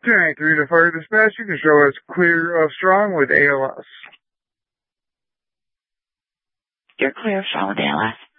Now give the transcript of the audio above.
Tank 3 to Fire Dispatch, you can show us clear of strong with ALS. You're clear of strong with ALS.